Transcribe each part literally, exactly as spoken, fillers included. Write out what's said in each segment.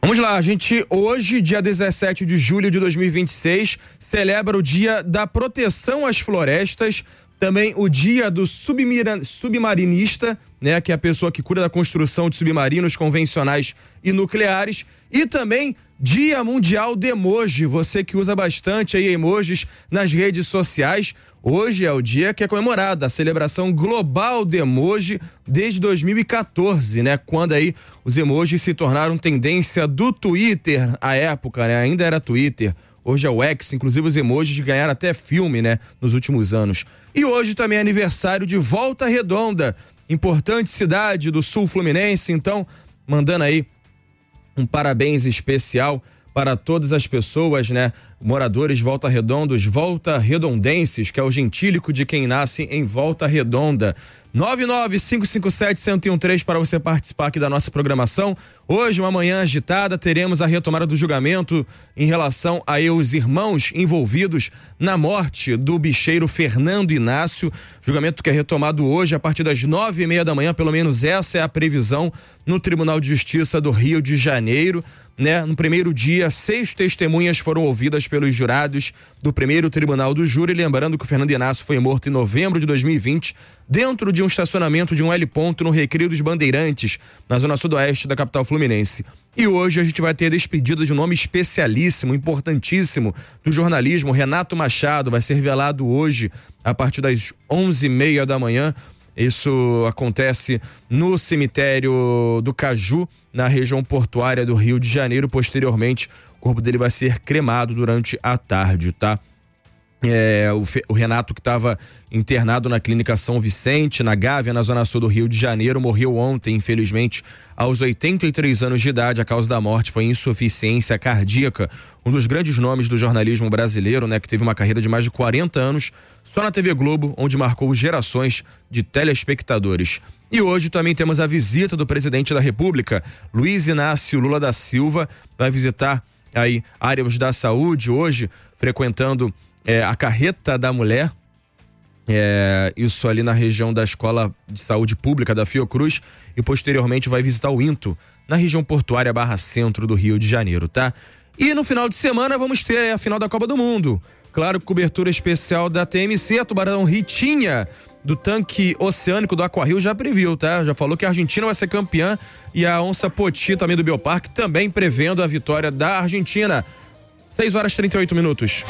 Vamos lá, a gente hoje, dia dezessete de julho de dois mil e vinte e seis, celebra o Dia da Proteção às Florestas, também o Dia do submira, Submarinista, né, que é a pessoa que cuida da construção de submarinos convencionais e nucleares, e também Dia Mundial de Emoji, você que usa bastante aí emojis nas redes sociais. Hoje é o dia que é comemorado, a celebração global de emoji desde dois mil e quatorze, né? Quando aí os emojis se tornaram tendência do Twitter à época, né? Ainda era Twitter, hoje é o X, inclusive os emojis ganharam até filme, né? Nos últimos anos. E hoje também é aniversário de Volta Redonda, importante cidade do sul fluminense, então mandando aí um parabéns especial para todas as pessoas, né? Moradores de Volta Redonda, os Volta Redondenses, que é o gentílico de quem nasce em Volta Redonda. nove nove cinco cinco sete, um zero um três para você participar aqui da nossa programação. Hoje, uma manhã agitada, teremos a retomada do julgamento em relação aos irmãos envolvidos na morte do bicheiro Fernando Inácio. Julgamento que é retomado hoje a partir das nove e meia da manhã, pelo menos essa é a previsão no Tribunal de Justiça do Rio de Janeiro. Né? No primeiro dia, seis testemunhas foram ouvidas pelos jurados do primeiro tribunal do júri, lembrando que o Fernando Inácio foi morto em novembro de dois mil e vinte, dentro de um estacionamento de um L-ponto no Recreio dos Bandeirantes, na zona sudoeste da capital fluminense. E hoje a gente vai ter a despedida de um nome especialíssimo, importantíssimo do jornalismo, Renato Machado, vai ser velado hoje a partir das onze e meia da manhã. Isso acontece no cemitério do Caju, na região portuária do Rio de Janeiro. Posteriormente, o corpo dele vai ser cremado durante a tarde, tá? É, o, o Renato, que estava internado na clínica São Vicente, na Gávea, na zona sul do Rio de Janeiro, morreu ontem, infelizmente, aos oitenta e três anos de idade. A causa da morte foi insuficiência cardíaca. Um dos grandes nomes do jornalismo brasileiro, né, que teve uma carreira de mais de quarenta anos só na T V Globo, onde marcou gerações de telespectadores. E hoje também temos a visita do presidente da República, Luiz Inácio Lula da Silva, vai visitar aí áreas da saúde hoje, frequentando é, a Carreta da Mulher, é, isso ali na região da Escola de Saúde Pública da Fiocruz, e posteriormente vai visitar o INTO, na região portuária Barra Centro do Rio de Janeiro, tá? E no final de semana vamos ter a final da Copa do Mundo. Claro, cobertura especial da T M C, a Tubarão Ritinha, do tanque oceânico do Aquario, já previu, tá? Já falou que a Argentina vai ser campeã e a Onça Poti, também do Bioparque, também prevendo a vitória da Argentina. seis horas e trinta e oito minutos.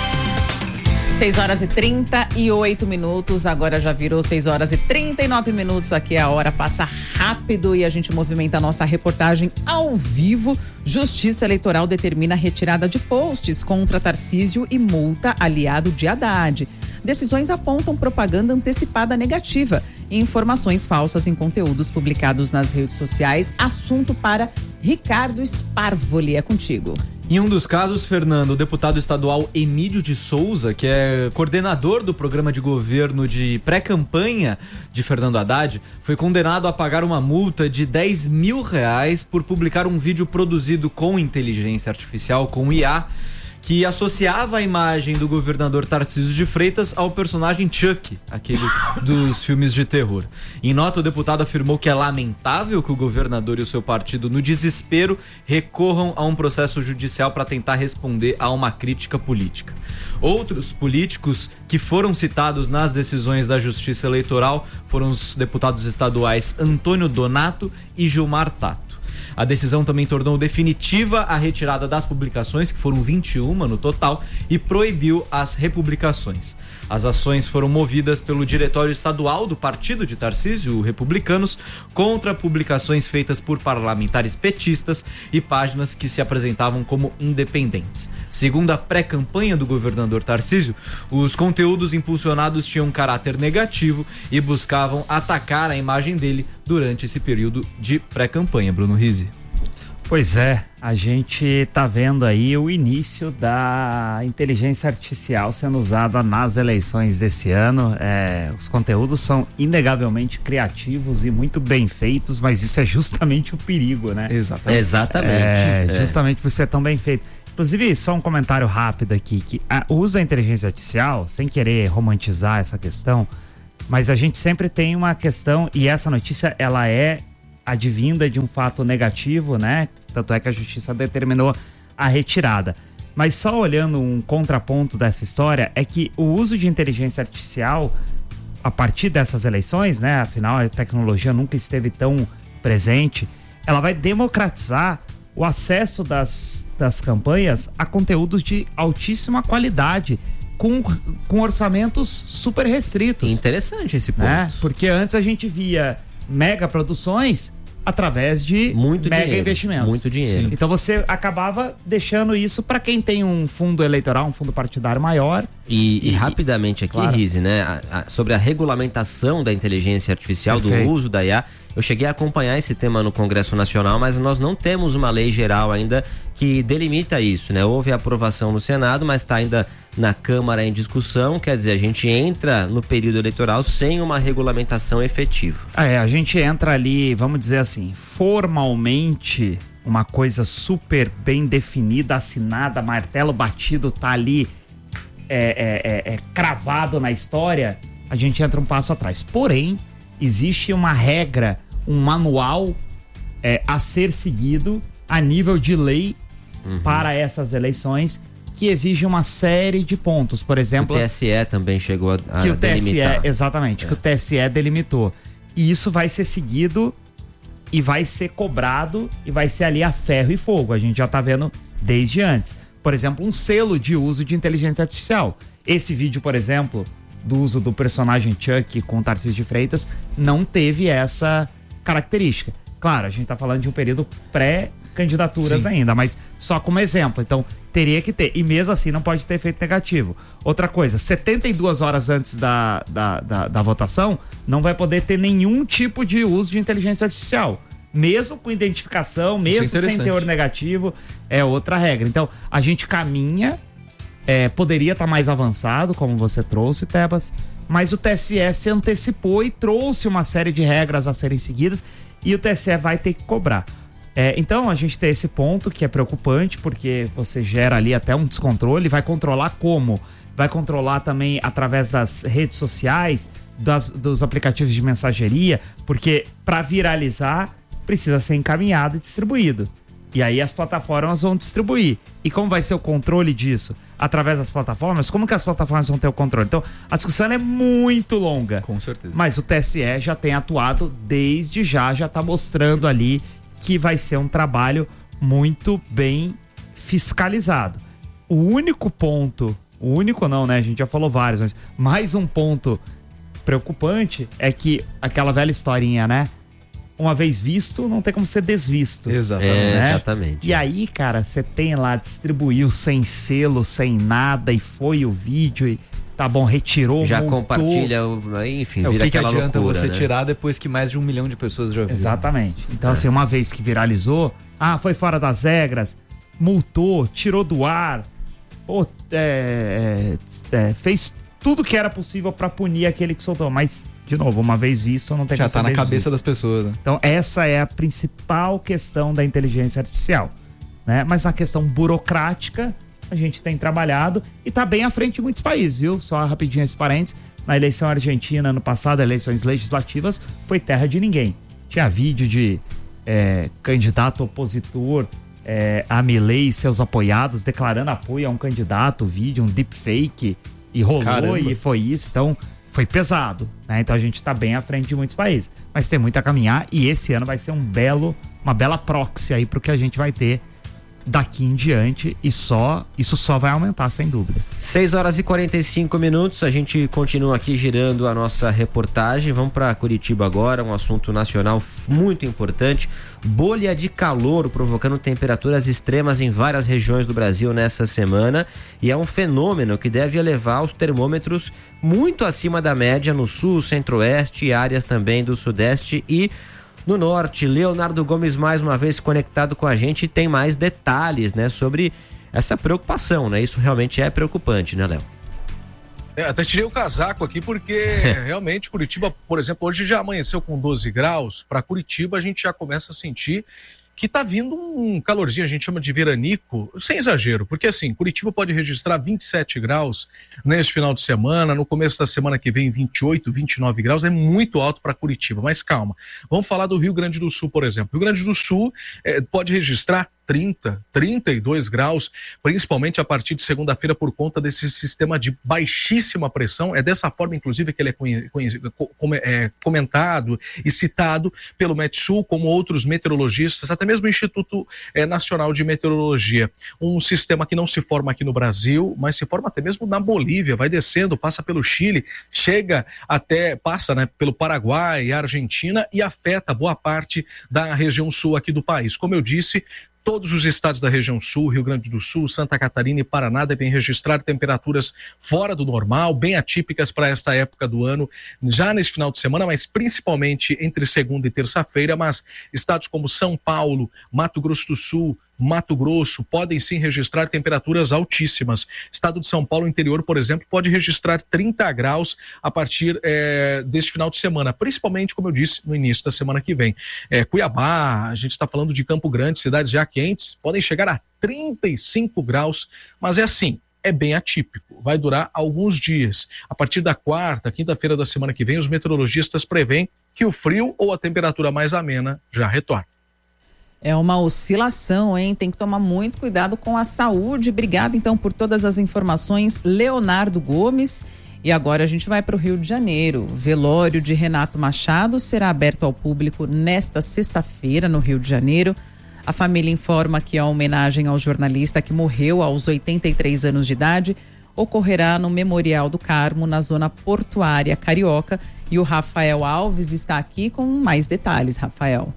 seis horas e trinta e oito minutos, agora já virou seis horas e trinta e nove minutos, aqui a hora passa rápido e a gente movimenta a nossa reportagem ao vivo. Justiça Eleitoral determina a retirada de posts contra Tarcísio e multa aliado de Haddad. Decisões apontam propaganda antecipada negativa e informações falsas em conteúdos publicados nas redes sociais. Assunto para Ricardo Sparvoli, é contigo. Em um dos casos, Fernando, o deputado estadual Emílio de Souza, que é coordenador do programa de governo de pré-campanha de Fernando Haddad, foi condenado a pagar uma multa de dez mil reais por publicar um vídeo produzido com inteligência artificial, com I A, que associava a imagem do governador Tarcísio de Freitas ao personagem Chuck, aquele dos filmes de terror. Em nota, o deputado afirmou que é lamentável que o governador e o seu partido, no desespero, recorram a um processo judicial para tentar responder a uma crítica política. Outros políticos que foram citados nas decisões da Justiça Eleitoral foram os deputados estaduais Antônio Donato e Gilmar Tato. A decisão também tornou definitiva a retirada das publicações, que foram vinte e uma no total, e proibiu as republicações. As ações foram movidas pelo Diretório Estadual do Partido de Tarcísio, Republicanos, contra publicações feitas por parlamentares petistas e páginas que se apresentavam como independentes. Segundo a pré-campanha do governador Tarcísio, os conteúdos impulsionados tinham caráter negativo e buscavam atacar a imagem dele durante esse período de pré-campanha. Bruno Rizzi. Pois é, a gente tá vendo aí o início da inteligência artificial sendo usada nas eleições desse ano. É, os conteúdos são inegavelmente criativos e muito bem feitos, mas isso é justamente o perigo, né? Exatamente. Exatamente. É, é. Justamente por ser tão bem feito. Inclusive, só um comentário rápido aqui, que a, usa a inteligência artificial, sem querer romantizar essa questão, mas a gente sempre tem uma questão, e essa notícia, ela é advinda de um fato negativo, né? Tanto é que a justiça determinou a retirada. Mas só olhando um contraponto dessa história, é que o uso de inteligência artificial, a partir dessas eleições, né? Afinal, a tecnologia nunca esteve tão presente, ela vai democratizar o acesso das, das campanhas a conteúdos de altíssima qualidade, com, com orçamentos super restritos. Interessante esse ponto. Né? Porque antes a gente via mega produções através de muito mega dinheiro, investimentos. Muito dinheiro. Sim. Então você acabava deixando isso para quem tem um fundo eleitoral, um fundo partidário maior. E, e, e rapidamente aqui, claro. Rize, né, a, a, sobre a regulamentação da inteligência artificial, Perfeito. do uso da I A, eu cheguei a acompanhar esse tema no Congresso Nacional, mas nós não temos uma lei geral ainda que delimita isso, né? Houve a aprovação no Senado, mas está ainda na Câmara em discussão, quer dizer, a gente entra no período eleitoral sem uma regulamentação efetiva. Ah, é, a gente entra ali, vamos dizer assim, formalmente, uma coisa super bem definida, assinada, martelo batido, tá ali é, é, é, é, cravado na história, a gente entra um passo atrás. Porém, existe uma regra, um manual é, a ser seguido a nível de lei uhum. para essas eleições, que exige uma série de pontos. Por exemplo, o T S E também chegou a, a que o T S E, delimitar. Exatamente, é. que o T S E delimitou. E isso vai ser seguido e vai ser cobrado e vai ser ali a ferro e fogo. A gente já tá vendo desde antes. Por exemplo, um selo de uso de inteligência artificial. Esse vídeo, por exemplo, do uso do personagem Chuck com Tarcísio de Freitas, não teve essa característica. Claro, a gente tá falando de um período pré-candidaturas Sim. ainda, mas só como exemplo. Então, teria que ter. E mesmo assim, não pode ter efeito negativo. Outra coisa, setenta e duas horas antes da, da, da, da votação, não vai poder ter nenhum tipo de uso de inteligência artificial. Mesmo com identificação, mesmo sem teor negativo, é outra regra. Então, a gente caminha, é, poderia estar tá mais avançado, como você trouxe, Tebas, mas o T S E se antecipou e trouxe uma série de regras a serem seguidas e o T S E vai ter que cobrar. É, então, a gente tem esse ponto que é preocupante, porque você gera ali até um descontrole, vai controlar como? Vai controlar também através das redes sociais, das, dos aplicativos de mensageria, porque para viralizar precisa ser encaminhado e distribuído. E aí as plataformas vão distribuir. E como vai ser o controle disso? Através das plataformas? Como que as plataformas vão ter o controle? Então, a discussão é muito longa. Com certeza. Mas o T S E já tem atuado desde já, já está mostrando ali que vai ser um trabalho muito bem fiscalizado. O único ponto, o único não, né? A gente já falou vários, mas mais um ponto preocupante é que aquela velha historinha, né? Uma vez visto, não tem como ser desvisto. Exatamente. É, né? Exatamente. E aí, cara, você tem lá, distribuiu sem selo, sem nada, e foi o vídeo, e tá bom, retirou, já multou. compartilha, enfim, é, vira o que, que aquela adianta loucura, você né? tirar depois que mais de um milhão de pessoas já viram? Exatamente. Então, É. assim, uma vez que viralizou, ah, foi fora das regras, multou, tirou do ar, pô, é, é, é, fez tudo que era possível pra punir aquele que soltou, mas de novo, uma vez visto, não tem Já como tá na ser cabeça desvisto. das pessoas, né? Então, essa é a principal questão da inteligência artificial, né? Mas na questão burocrática, a gente tem trabalhado e tá bem à frente de muitos países, viu? Só rapidinho esse parênteses. Na eleição argentina, ano passado, eleições legislativas, foi terra de ninguém. Tinha vídeo de é, candidato opositor é, a Milei e seus apoiados declarando apoio a um candidato, vídeo, um deepfake, e rolou. Caramba. E foi isso. Então, foi pesado, né? Então a gente tá bem à frente de muitos países. Mas tem muito a caminhar e esse ano vai ser um belo, uma bela proxy aí pro que a gente vai ter daqui em diante e só, isso só vai aumentar, sem dúvida. seis horas e quarenta e cinco minutos, a gente continua aqui girando a nossa reportagem. Vamos para Curitiba agora, um assunto nacional muito importante. Bolha de calor provocando temperaturas extremas em várias regiões do Brasil nessa semana, e é um fenômeno que deve elevar os termômetros muito acima da média no sul, centro-oeste e áreas também do sudeste e no norte. Leonardo Gomes mais uma vez conectado com a gente e tem mais detalhes, né, sobre essa preocupação, né? Isso realmente é preocupante, né, Léo? É, até tirei o casaco aqui porque realmente Curitiba, por exemplo, hoje já amanheceu com doze graus. Para Curitiba a gente já começa a sentir que tá vindo um calorzinho, a gente chama de veranico, sem exagero, porque assim, Curitiba pode registrar vinte e sete graus neste final de semana, no começo da semana que vem vinte e oito, vinte e nove graus, é muito alto para Curitiba, mas calma, vamos falar do Rio Grande do Sul, por exemplo. Rio Grande do Sul eh, pode registrar trinta, trinta e dois graus, principalmente a partir de segunda-feira por conta desse sistema de baixíssima pressão. É dessa forma, inclusive, que ele é, conhecido, é comentado e citado pelo Metsul, como outros meteorologistas, até mesmo o Instituto é, Nacional de Meteorologia. Um sistema que não se forma aqui no Brasil, mas se forma até mesmo na Bolívia, vai descendo, passa pelo Chile, chega até, passa né, pelo Paraguai e Argentina e afeta boa parte da região sul aqui do país. Como eu disse, todos os estados da região sul, Rio Grande do Sul, Santa Catarina e Paraná devem registrar temperaturas fora do normal, bem atípicas para esta época do ano, já nesse final de semana, mas principalmente entre segunda e terça-feira. Mas estados como São Paulo, Mato Grosso do Sul, Mato Grosso podem sim registrar temperaturas altíssimas. Estado de São Paulo, interior, por exemplo, pode registrar trinta graus a partir é, deste final de semana, principalmente, como eu disse, no início da semana que vem. É, Cuiabá, a gente está falando de Campo Grande, cidades já quentes, podem chegar a trinta e cinco graus, mas é assim, é bem atípico, vai durar alguns dias. A partir da quarta, quinta-feira da semana que vem, os meteorologistas preveem que o frio ou a temperatura mais amena já retorna. É uma oscilação, hein? Tem que tomar muito cuidado com a saúde. Obrigada, então, por todas as informações, Leonardo Gomes. E agora a gente vai para o Rio de Janeiro. O velório de Renato Machado será aberto ao público nesta sexta-feira, no Rio de Janeiro. A família informa que a homenagem ao jornalista que morreu aos oitenta e três anos de idade ocorrerá no Memorial do Carmo, na zona portuária carioca. E o Rafael Alves está aqui com mais detalhes. Rafael.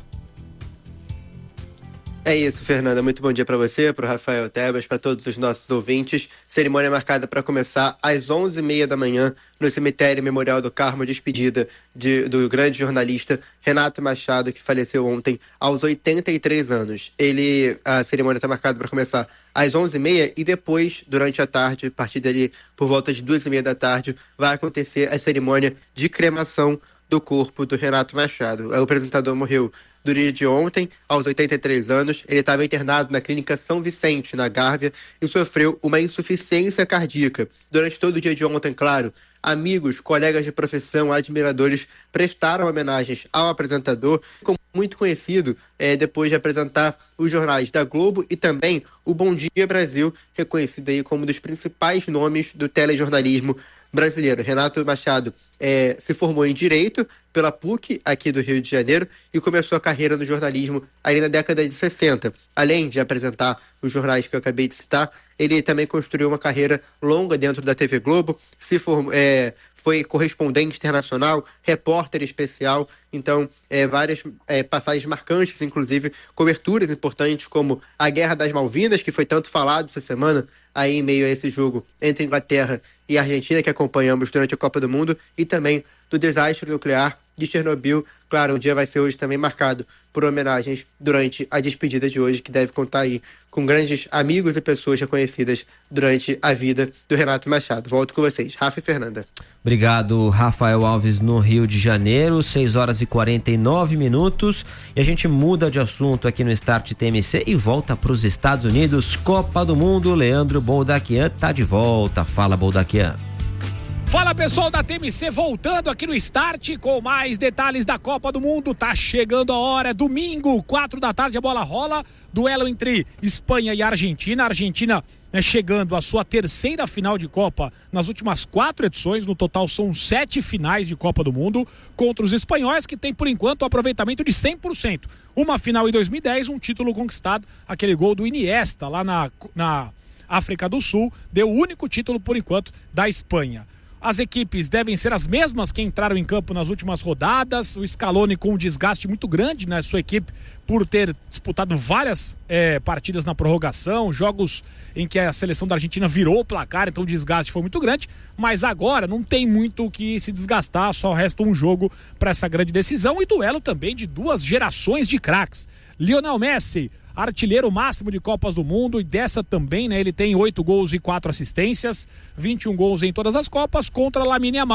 É isso, Fernanda. Muito bom dia para você, para o Rafael Tebas, para todos os nossos ouvintes. Cerimônia marcada para começar às onze e meia da manhã no cemitério Memorial do Carmo, despedida de, do grande jornalista Renato Machado, que faleceu ontem aos oitenta e três anos. Ele, a cerimônia está marcada para começar às onze e meia e depois, durante a tarde, a partir dali, por volta de duas e meia da tarde, vai acontecer a cerimônia de cremação do corpo do Renato Machado. O apresentador morreu do dia de ontem, aos oitenta e três anos. Ele estava internado na clínica São Vicente, na Gávea, e sofreu uma insuficiência cardíaca. Durante todo o dia de ontem, claro, amigos, colegas de profissão, admiradores prestaram homenagens ao apresentador, como muito conhecido é, depois de apresentar os jornais da Globo e também o Bom Dia Brasil, reconhecido aí como um dos principais nomes do telejornalismo brasileiro. Renato Machado é, se formou em Direito pela P U C, aqui do Rio de Janeiro, e começou a carreira no jornalismo ali na década de sessenta. Além de apresentar os jornais que eu acabei de citar, ele também construiu uma carreira longa dentro da T V Globo, se formou, é, foi correspondente internacional, repórter especial, então é, várias é, passagens marcantes, inclusive coberturas importantes como a Guerra das Malvinas, que foi tanto falado essa semana, aí em meio a esse jogo entre Inglaterra e Argentina, que acompanhamos durante a Copa do Mundo, e também do desastre nuclear de Chernobyl. Claro, o dia vai ser hoje também marcado por homenagens durante a despedida de hoje, que deve contar aí com grandes amigos e pessoas reconhecidas durante a vida do Renato Machado. Volto com vocês, Rafa e Fernanda. Obrigado, Rafael Alves, no Rio de Janeiro, seis horas e quarenta e nove minutos. E a gente muda de assunto aqui no Start T M C e volta para os Estados Unidos. Copa do Mundo, Leandro Boldaquian tá de volta. Fala, Boldaquian. Fala, pessoal da T M C, voltando aqui no Start com mais detalhes da Copa do Mundo. Tá chegando a hora, domingo, quatro da tarde, a bola rola, duelo entre Espanha e Argentina. A Argentina né, chegando à sua terceira final de Copa nas últimas quatro edições, no total são sete finais de Copa do Mundo, contra os espanhóis, que tem por enquanto o aproveitamento de cem por cento. Uma final em dois mil e dez, um título conquistado, aquele gol do Iniesta lá na, na África do Sul, deu o único título por enquanto da Espanha. As equipes devem ser as mesmas que entraram em campo nas últimas rodadas. O Scaloni com um desgaste muito grande na sua equipe por ter disputado várias é, partidas na prorrogação, jogos em que a seleção da Argentina virou o placar, então o desgaste foi muito grande. Mas agora não tem muito o que se desgastar, só resta um jogo para essa grande decisão e duelo também de duas gerações de craques. Lionel Messi, artilheiro máximo de Copas do Mundo, e dessa também, né? Ele tem oito gols e quatro assistências, vinte e um gols em todas as Copas, contra Lamine Yamal,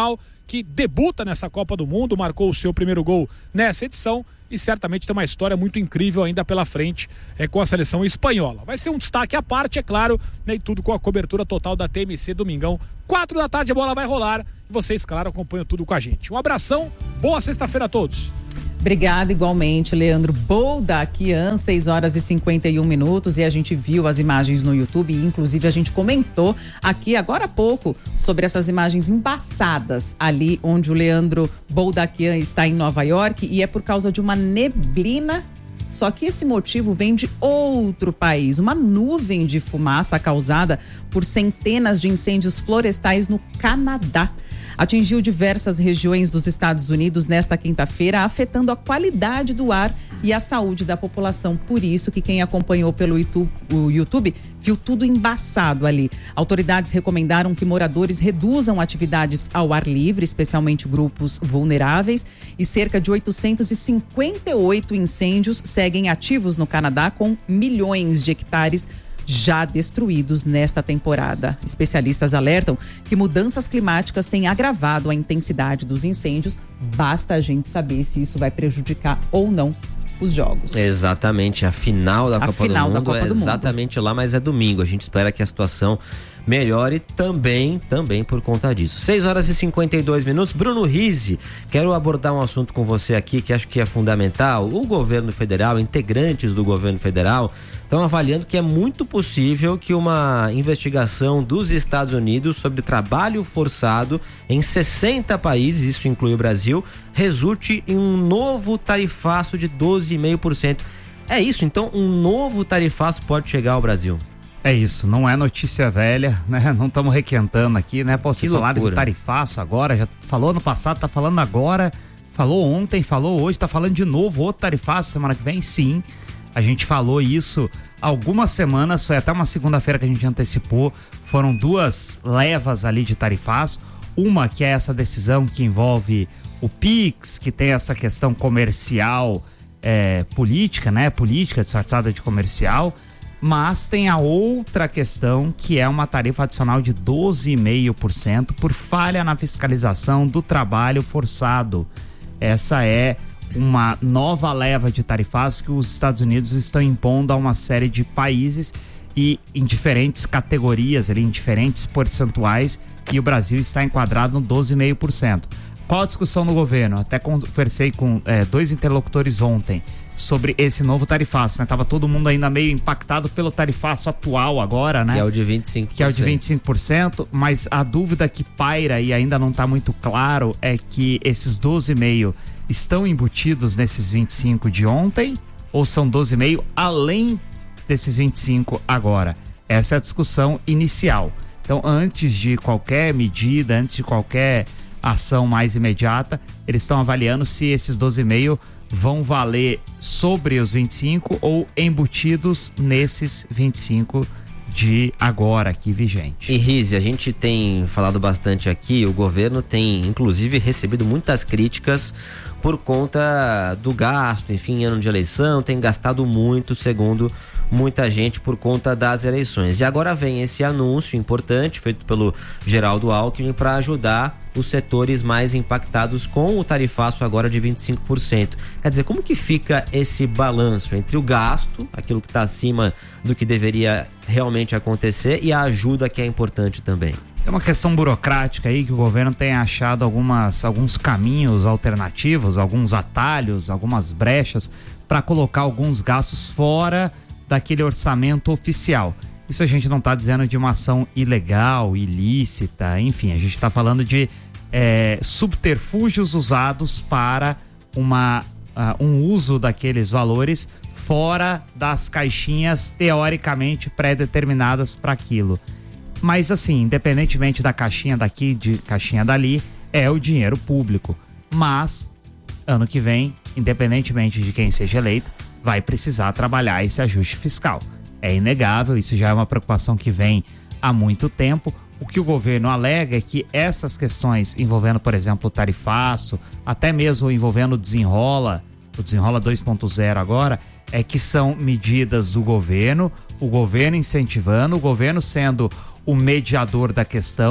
que debuta nessa Copa do Mundo, marcou o seu primeiro gol nessa edição e certamente tem uma história muito incrível ainda pela frente é, com a seleção espanhola. Vai ser um destaque à parte, é claro, né, e tudo com a cobertura total da T M C Domingão. Quatro da tarde a bola vai rolar e vocês, claro, acompanham tudo com a gente. Um abração, boa sexta-feira a todos. Obrigada igualmente, Leandro Boldaquian, seis horas e cinquenta e um minutos, e a gente viu as imagens no YouTube e inclusive a gente comentou aqui agora há pouco sobre essas imagens embaçadas ali onde o Leandro Boldaquian está em Nova York, e é por causa de uma neblina. Só que esse motivo vem de outro país, uma nuvem de fumaça causada por centenas de incêndios florestais no Canadá. Atingiu diversas regiões dos Estados Unidos nesta quinta-feira, afetando a qualidade do ar e a saúde da população. Por isso que quem acompanhou pelo YouTube, o YouTube viu tudo embaçado ali. Autoridades recomendaram que moradores reduzam atividades ao ar livre, especialmente grupos vulneráveis, e cerca de oitocentos e cinquenta e oito incêndios seguem ativos no Canadá, com milhões de hectares já destruídos nesta temporada. Especialistas alertam que mudanças climáticas têm agravado a intensidade dos incêndios. Basta a gente saber se isso vai prejudicar ou não os jogos. Exatamente, a final da a Copa final do da Mundo Copa é do exatamente Mundo. Lá, mas é domingo. A gente espera que a situação melhore também, também por conta disso. seis horas e cinquenta e dois minutos. Bruno Rizzi, quero abordar um assunto com você aqui que acho que é fundamental. O governo federal, integrantes do governo federal, estão avaliando que é muito possível que uma investigação dos Estados Unidos sobre trabalho forçado em sessenta países, isso inclui o Brasil, resulte em um novo tarifaço de doze vírgula cinco por cento. É isso, então um novo tarifaço pode chegar ao Brasil. É isso, não é notícia velha, né? Não estamos requentando aqui, né? Pô, esse salário de tarifaço agora, já falou no passado, tá falando agora, falou ontem, falou hoje, tá falando de novo outro tarifaço semana que vem? Sim, a gente falou isso algumas semanas, foi até uma segunda-feira que a gente antecipou, foram duas levas ali de tarifaço, uma que é essa decisão que envolve o Pix, que tem essa questão comercial, é, política, né? Política disfarçada de comercial. Mas tem a outra questão, que é uma tarifa adicional de doze vírgula cinco por cento por falha na fiscalização do trabalho forçado. Essa é uma nova leva de tarifas que os Estados Unidos estão impondo a uma série de países e em diferentes categorias, ali, em diferentes percentuais, e o Brasil está enquadrado no doze vírgula cinco por cento. Qual a discussão no governo? Até conversei com é, dois interlocutores ontem sobre esse novo tarifaço, né? Tava todo mundo ainda meio impactado pelo tarifaço atual agora, né? Que é o de vinte e cinco por cento. Que é o de vinte e cinco por cento, mas a dúvida que paira e ainda não está muito claro é que esses doze vírgula cinco estão embutidos nesses vinte e cinco de ontem ou são doze vírgula cinco além desses vinte e cinco agora? Essa é a discussão inicial. Então, antes de qualquer medida, antes de qualquer ação mais imediata, eles estão avaliando se esses doze vírgula cinco vão valer sobre os vinte e cinco ou embutidos nesses vinte e cinco de agora aqui vigente. E Rizzi, a gente tem falado bastante aqui, o governo tem inclusive recebido muitas críticas por conta do gasto, enfim, ano de eleição, tem gastado muito, segundo muita gente, por conta das eleições. E agora vem esse anúncio importante feito pelo Geraldo Alckmin para ajudar os setores mais impactados com o tarifaço agora de vinte e cinco por cento. Quer dizer, como que fica esse balanço entre o gasto, aquilo que está acima do que deveria realmente acontecer, e a ajuda que é importante também? É uma questão burocrática aí que o governo tem achado algumas, alguns caminhos alternativos, alguns atalhos, algumas brechas para colocar alguns gastos fora daquele orçamento oficial. Isso a gente não está dizendo de uma ação ilegal, ilícita, enfim, a gente está falando de é, subterfúgios usados para uma, uh, um uso daqueles valores fora das caixinhas teoricamente pré-determinadas para aquilo. Mas assim, independentemente da caixinha daqui, de caixinha dali, é o dinheiro público. Mas, ano que vem, independentemente de quem seja eleito, vai precisar trabalhar esse ajuste fiscal. É inegável, isso já é uma preocupação que vem há muito tempo. O que o governo alega é que essas questões envolvendo, por exemplo, o tarifaço, até mesmo envolvendo o Desenrola, o Desenrola dois ponto zero agora, é que são medidas do governo, o governo incentivando, o governo sendo o mediador da questão,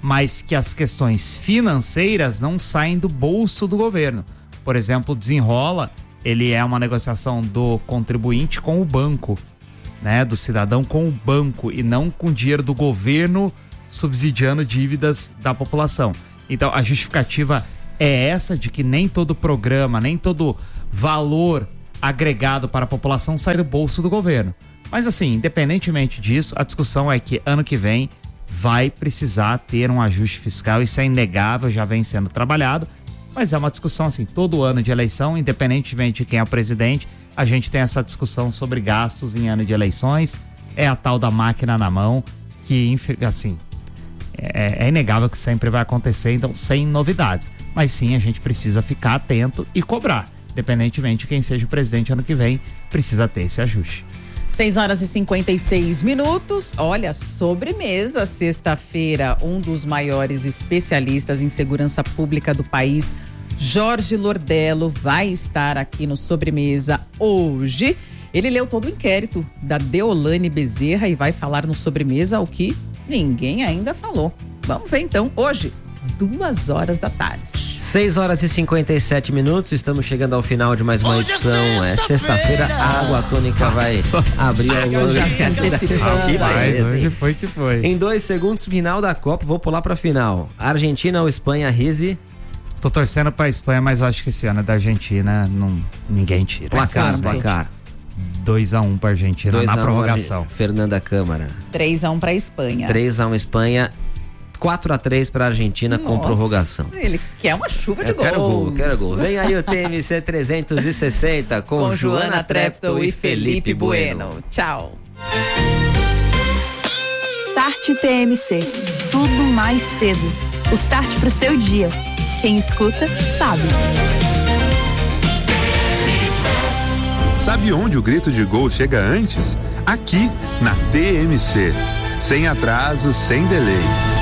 mas que as questões financeiras não saem do bolso do governo. Por exemplo, o Desenrola, ele é uma negociação do contribuinte com o banco, né, do cidadão com o banco e não com dinheiro do governo subsidiando dívidas da população. Então, a justificativa é essa de que nem todo programa, nem todo valor agregado para a população sai do bolso do governo. Mas assim, independentemente disso, a discussão é que ano que vem vai precisar ter um ajuste fiscal, isso é inegável, já vem sendo trabalhado, mas é uma discussão assim, todo ano de eleição, independentemente de quem é o presidente, a gente tem essa discussão sobre gastos em ano de eleições, é a tal da máquina na mão, que assim, é, é inegável que sempre vai acontecer, então sem novidades, mas sim a gente precisa ficar atento e cobrar, independentemente de quem seja o presidente ano que vem, precisa ter esse ajuste. seis horas e cinquenta e seis minutos. Olha, sobremesa, sexta-feira, um dos maiores especialistas em segurança pública do país, Jorge Lordello, vai estar aqui no Sobremesa hoje. Ele leu todo o inquérito da Deolane Bezerra e vai falar no Sobremesa o que ninguém ainda falou. Vamos ver então, hoje, duas horas da tarde. seis horas e cinquenta e sete minutos, estamos chegando ao final de mais uma edição. É sexta-feira, a Água Tônica vai abrir o Já se antecipando. Mas hoje foi que foi. Em dois segundos, final da Copa, vou pular pra final. Argentina ou Espanha, Rizzi? Tô torcendo pra Espanha, mas eu acho que esse ano é da Argentina, não, ninguém tira. Placar, placar. dois a um pra Argentina dois na a um, prorrogação. Fernanda Câmara. três a um pra Espanha. três a um Espanha. quatro a três para a Argentina. Nossa, com prorrogação. Ele quer uma chuva de eu gols. Quero gol, quero gol. Vem aí o T M C trezentos e sessenta com, com Joana Treptow e Felipe Bueno. bueno. Tchau. Start T M C. Tudo mais cedo. O start pro seu dia. Quem escuta, sabe. Sabe onde o grito de gol chega antes? Aqui, na T M C. Sem atraso, sem delay.